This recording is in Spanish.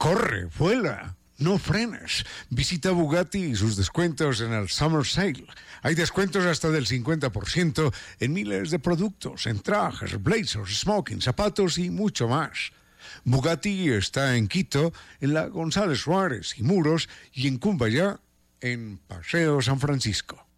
Corre, vuela, no frenes. Visita Bugatti y sus descuentos en el Summer Sale. Hay descuentos hasta del 50% en miles de productos, en trajes, blazers, smoking, zapatos y mucho más. Bugatti está en Quito, en la González Suárez y Muros, y en Cumbayá, en Paseo San Francisco.